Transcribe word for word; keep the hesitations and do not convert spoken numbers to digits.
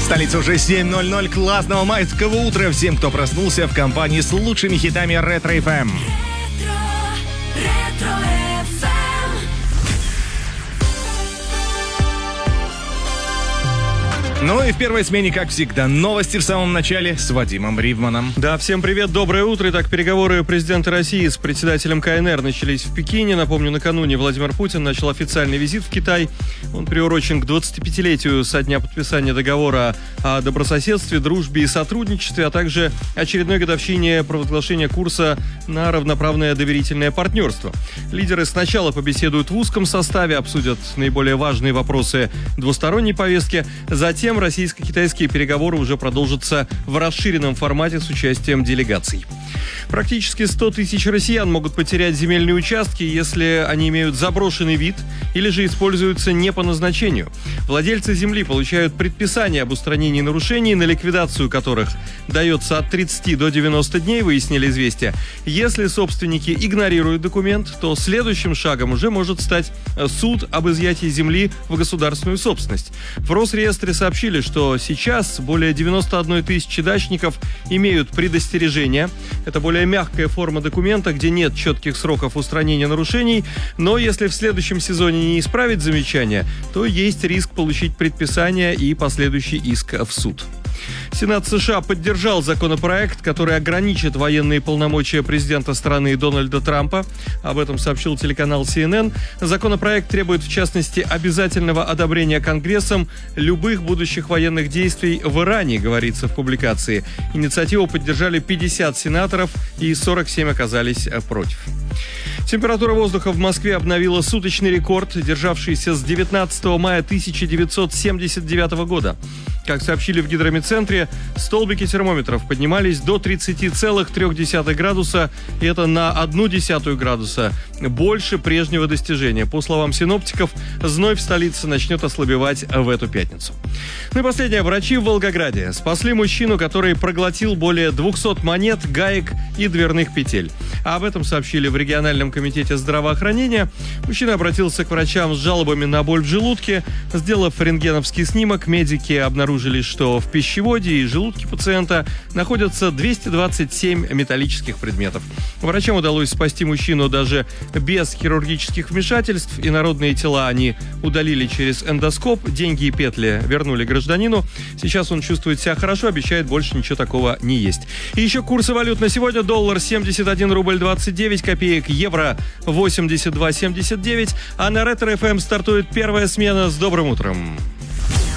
Столица уже семь ноль ноль. Классного майского утра всем, кто проснулся в компании с лучшими хитами Ретро-эф эм. Ну и в первой смене, как всегда, новости в самом начале с Вадимом Ривманом. Да, всем привет, доброе утро. Итак, переговоры президента России с председателем ка эн эр начались в Пекине. Напомню, накануне Владимир Путин начал официальный визит в Китай. Он приурочен к двадцатипятилетию со дня подписания договора о добрососедстве, дружбе и сотрудничестве, а также очередной годовщине провозглашения курса на равноправное доверительное партнерство. Лидеры сначала побеседуют в узком составе, обсудят наиболее важные вопросы двусторонней повестки, затем российско-китайские переговоры уже продолжатся в расширенном формате с участием делегаций. Практически сто тысяч россиян могут потерять земельные участки, если они имеют заброшенный вид или же используются не по назначению. Владельцы земли получают предписание об устранении нарушений, на ликвидацию которых дается от тридцати до девяноста дней, выяснили «Известия». Если собственники игнорируют документ, то следующим шагом уже может стать суд об изъятии земли в государственную собственность. В Росреестре сообщили, что сейчас более девяноста одной тысячи дачников имеют предостережение. Это более мягкая форма документа, где нет четких сроков устранения нарушений, но если в следующем сезоне не исправить замечания, то есть риск получить предписание и последующий иск в суд. Сенат США поддержал законопроект, который ограничит военные полномочия президента страны Дональда Трампа. Об этом сообщил телеканал си эн эн. Законопроект требует, в частности, обязательного одобрения Конгрессом любых будущих военных действий в Иране, говорится в публикации. Инициативу поддержали пятьдесят сенаторов и сорок семь оказались против. Температура воздуха в Москве обновила суточный рекорд, державшийся с девятнадцатого мая тысяча девятьсот семьдесят девятого года. Как сообщили в гидрометцентре, столбики термометров поднимались до тридцати целых трёх десятых градуса, и это на одну десятую градуса больше прежнего достижения. По словам синоптиков, зной в столице начнет ослабевать в эту пятницу. Ну и последнее. Врачи в Волгограде спасли мужчину, который проглотил более двухсот монет, гаек и дверных петель. А об этом сообщили в региональном комитете здравоохранения. Мужчина обратился к врачам с жалобами на боль в желудке. Сделав рентгеновский снимок, медики обнаружили, что в пищеводе и желудке пациента находятся двести двадцать семь металлических предметов. Врачам удалось спасти мужчину даже без хирургических вмешательств. Инородные тела они удалили через эндоскоп. Деньги и петли вернули гражданину. Сейчас он чувствует себя хорошо, обещает, больше ничего такого не есть. И еще курсы валют на сегодня. Доллар семьдесят один рубль двадцать девять копеек, евро восемьдесят два семьдесят девять. А на Ретро-эф эм стартует первая смена. С добрым утром.